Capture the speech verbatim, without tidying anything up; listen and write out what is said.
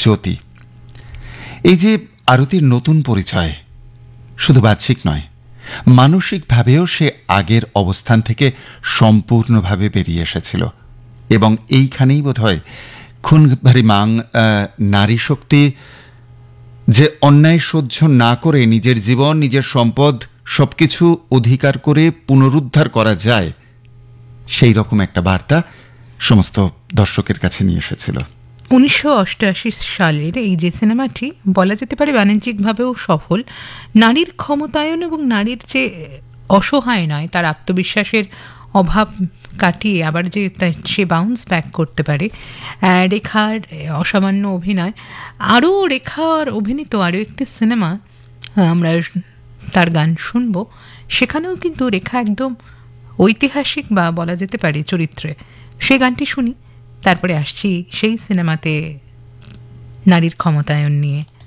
জ্যোতি। এই যে আরতির নতুন পরিচয় শুধু বাহ্যিক নয়, মানসিকভাবেও সে আগের অবস্থান থেকে সম্পূর্ণভাবে বেরিয়ে এসেছিল। এবং এইখানেই বোধ হয় খুন ভারি মাং নারী শক্তি যে অন্যায় সহ্য না করে নিজের জীবন, নিজের সম্পদ সবকিছু অধিকার করে পুনরুদ্ধার করা যায়, সেই রকম একটা বার্তা সমস্ত দর্শকের কাছে নিয়ে এসেছিল। উনিশশো অষ্টআশি সালের এই যে সিনেমাটি বলা যেতে পারে বাণিজ্যিকভাবেও সফল, নারীর ক্ষমতায়ন এবং নারীর যে অসহায় নয়, তার আত্মবিশ্বাসের অভাব কাটিয়ে আবার যে সে বাউন্স ব্যাক করতে পারে, রেখার অসামান্য অভিনয়। আরও রেখার অভিনীত আরও একটি সিনেমা আমরা তার গান শুনব, সেখানেও কিন্তু রেখা একদম ঐতিহাসিক বা বলা যেতে পারে চরিত্রে। সে গানটি শুনি, তারপরে আসছি সেই সিনেমাতে নারীর ক্ষমতায়ন নিয়ে।